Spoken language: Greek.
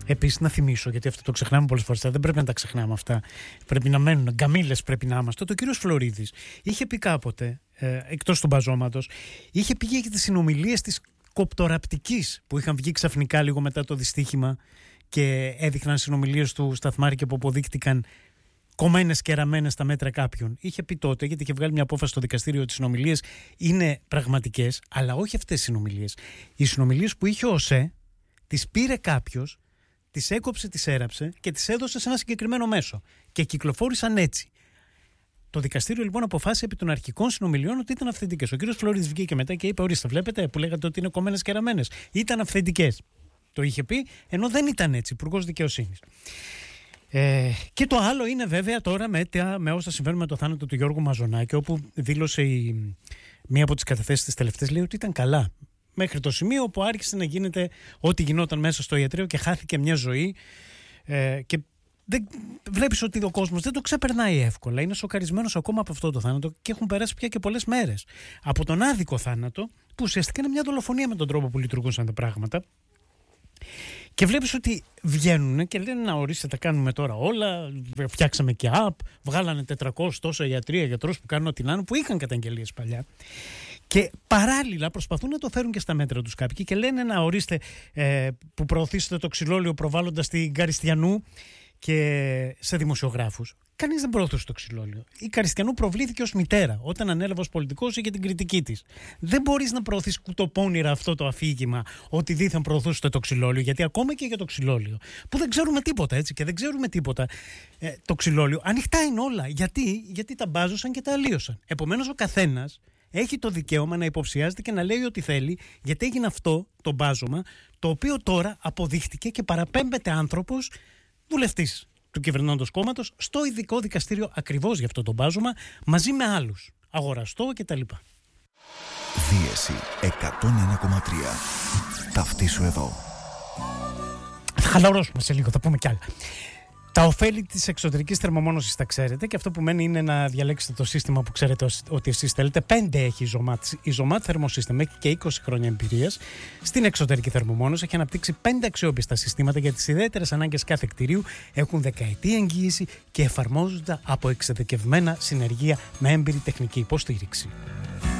Επίσης, να θυμίσω, γιατί αυτό το ξεχνάμε πολλές φορές, δεν πρέπει να τα ξεχνάμε αυτά. Πρέπει να μένουν, γκαμίλες πρέπει να είμαστε. Το κύριος Φλωρίδης είχε πει κάποτε, εκτός του μπαζώματος, είχε πει για τις συνομιλίες της κοπτοραπτικής που είχαν βγει ξαφνικά λίγο μετά το δυστύχημα και έδειχναν συνομιλίες του Σταθμάρη που αποδείχτηκαν κομμένες και ραμμένες στα μέτρα κάποιων. Είχε πει τότε, γιατί είχε βγάλει μια απόφαση στο δικαστήριο, ότι οι συνομιλίες είναι πραγματικές, αλλά όχι αυτές οι συνομιλίες. Οι συνομιλίες που είχε ο ΟΣΕ, τις πήρε κάποιος, τις έκοψε, τις έραψε και τις έδωσε σε ένα συγκεκριμένο μέσο. Και κυκλοφόρησαν έτσι. Το δικαστήριο λοιπόν αποφάσισε επί των αρχικών συνομιλιών ότι ήταν αυθεντικές. Ο κύριος Φλωρίδης βγήκε μετά και είπε: ορίστε, βλέπετε που λέγατε ότι είναι κομμένες και ραμμένες. Ήταν αυθεντικές. Το είχε πει, ενώ δεν ήταν έτσι. Υπουργός Δικαιοσύνης. Και το άλλο είναι βέβαια τώρα με όσα συμβαίνουν με το θάνατο του Γιώργου Μαζονάκη, όπου δήλωσε μία από τις καταθέσεις της τελευταίες, λέει ότι ήταν καλά. Μέχρι το σημείο όπου άρχισε να γίνεται ό,τι γινόταν μέσα στο ιατρείο και χάθηκε μια ζωή. Και βλέπεις ότι ο κόσμος δεν το ξεπερνάει εύκολα. Είναι σοκαρισμένος ακόμα από αυτό το θάνατο και έχουν περάσει πια και πολλές μέρες. Από τον άδικο θάνατο, που ουσιαστικά είναι μια δολοφονία με τον τρόπο που λειτουργούσαν τα πράγματα. Και βλέπεις ότι βγαίνουν και λένε: να ορίστε, τα κάνουμε τώρα όλα. Φτιάξαμε και app, βγάλανε 400 τόσα ιατρία, γιατρούς που κάνουν ό,τι να είναι, που είχαν καταγγελίες παλιά. Και παράλληλα προσπαθούν να το φέρουν και στα μέτρα τους κάποιοι και λένε: να ορίστε, που προωθήσετε το ξυλόλαιο προβάλλοντας την Καριστιανού και σε δημοσιογράφους. Κανείς δεν προωθούσε το ξυλόλαιο. Η Καριστιανού προβλήθηκε ως μητέρα. Όταν ανέλαβε ως πολιτικός είχε την κριτική της. Δεν μπορείς να προωθείς κουτοπώνυρα αυτό το αφήγημα ότι δήθεν προωθούσε το ξυλόλαιο, γιατί ακόμα και για το ξυλόλαιο, που δεν ξέρουμε τίποτα έτσι και δεν ξέρουμε τίποτα, το ξυλόλαιο ανοιχτά είναι όλα. Γιατί τα μπάζωσαν και τα αλλίωσαν. Επομένως ο καθένας έχει το δικαίωμα να υποψιάζεται και να λέει ό,τι θέλει, γιατί έγινε αυτό το μπάζωμα, το οποίο τώρα αποδείχτηκε και παραπέμπεται άνθρωπος, βουλευτής του κυβερνώντος κόμματος, στο ειδικό δικαστήριο ακριβώς για αυτό το μπάζωμα, μαζί με άλλους, αγοραστό κτλ. Δίεση 101,3. Ταυτίσου εδώ. Θα χαλαρώσουμε σε λίγο, θα πούμε κι άλλα. Τα ωφέλη της εξωτερικής θερμομόνωσης τα ξέρετε και αυτό που μένει είναι να διαλέξετε το σύστημα που ξέρετε ότι εσείς θέλετε. 5 έχει η Zomat. Η Zomat Thermosystem έχει και 20 χρόνια εμπειρίας στην εξωτερική θερμομόνωση. Έχει αναπτύξει 5 αξιόπιστα συστήματα για τις ιδιαίτερες ανάγκες κάθε κτηρίου. Έχουν δεκαετή εγγύηση και εφαρμόζονται από εξειδικευμένα συνεργεία με έμπειρη τεχνική υποστήριξη.